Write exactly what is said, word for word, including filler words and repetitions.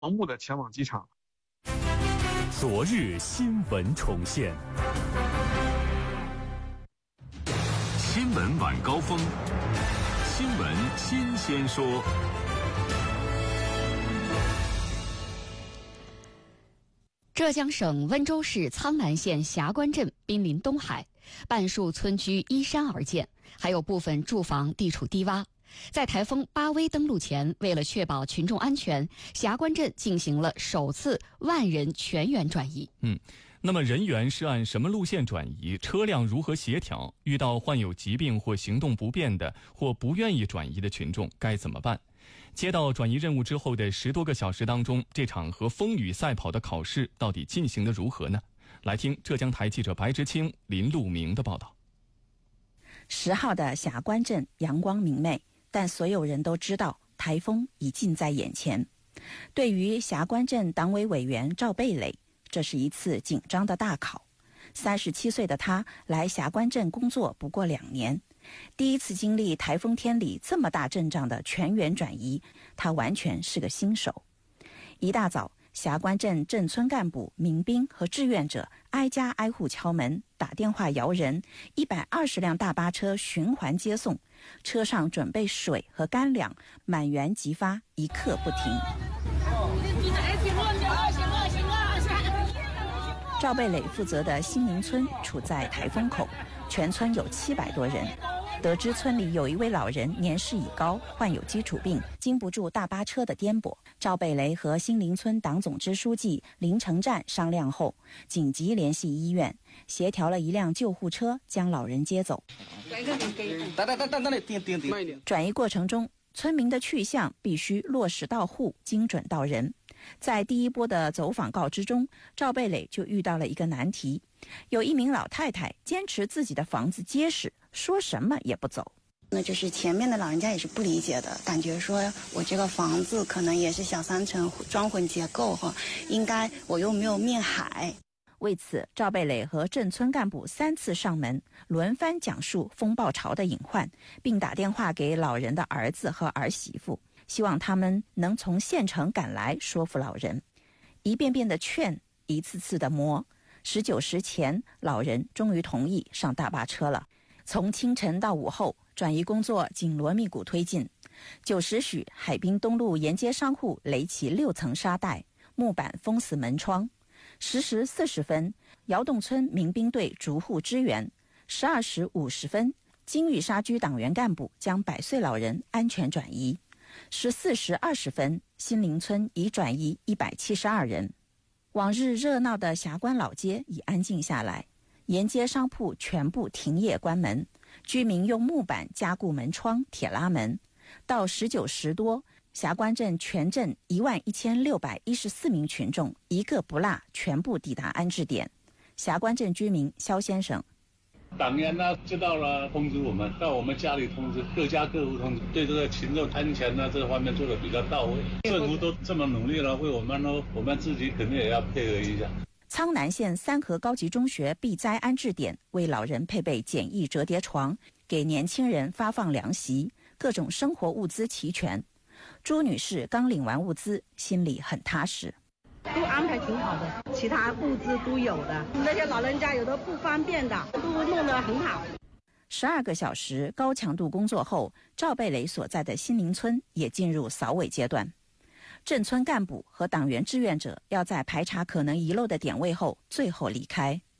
盲目的前往机场。 昨日新闻重现， 新闻晚高峰，新闻新鲜说。 浙江省温州市苍南县霞关镇濒临东海，半数村居依山而建，还有部分住房地处低洼。在台风巴威登陆前，为了确保群众安全，霞关镇进行了首次万人全员转移。 嗯，那么人员是按什么路线转移？车辆如何协调？遇到患有疾病或行动不便的或不愿意转移的群众该怎么办？接到转移任务之后的十多个小时当中，这场和风雨赛跑的考试到底进行得如何呢？来听浙江台记者白之清、林路明的报道。 十号的霞关镇阳光明媚，但所有人都知道台风已近在眼前。对于霞关镇党委委员赵贝磊，这是一次紧张的大考。三十七岁的他来霞关镇工作不过两年，第一次经历台风天里这么大阵仗的全员转移，他完全是个新手。一大早，霞关镇镇村干部、民兵和志愿者挨家挨户敲门，打电话摇人，一百二十辆大巴车循环接送，车上准备水和干粮，满员即发，一刻不停。赵贝磊负责的新林村处在台风口，全村有七百多人。得知村里有一位老人年事已高，患有基础病，经不住大巴车的颠簸，赵贝雷和新林村党总支书记林成战商量后，紧急联系医院，协调了一辆救护车将老人接走。转移过程中，村民的去向必须落实到户，精准到人。在第一波的走访告知中，赵贝磊就遇到了一个难题，有一名老太太坚持自己的房子结实，说什么也不走。 那就是前面的老人家也是不理解的，感觉说我这个房子可能也是小三层装混结构哈，应该我又没有面海。 为此，赵贝磊和镇村干部三次上门，轮番讲述风暴潮的隐患，并打电话给老人的儿子和儿媳妇，希望他们能从县城赶来说服老人。一遍遍的劝，一次次的磨，十九时前，老人终于同意上大巴车了。从清晨到午后，转移工作紧锣密鼓推进。九时许，海滨东路沿街商户垒起六层沙袋，木板封死门窗。十时四十分，窑洞村民兵队逐户支援。十二时五十分，金玉沙居党员干部将百岁老人安全转移。十四时二十分，新林村已转移一百七十二人。往日热闹的霞关老街已安静下来，沿街商铺全部停业关门，居民用木板加固门窗、铁拉门。到十九时多，霞关镇全镇一万一千六百一十四名群众一个不落全部抵达安置点。霞关镇居民肖先生， 党员呢知道了通知我们，到我们家里通知，各家各户通知，对这个群众安全呢这方面做得比较到位。政府都这么努力了，为我们呢，我们自己肯定也要配合一下。 苍南县三河高级中学避灾安置点为老人配备简易折叠床，给年轻人发放凉席，各种生活物资齐全。朱女士刚领完物资，心里很踏实。 都安排挺好的，其他物资都有的，那些老人家有的不方便的都弄得很好。 十二个小时高强度工作后，赵贝磊所在的新林村也进入扫尾阶段。镇村干部和党员志愿者要在排查可能遗漏的点位后，最后离开。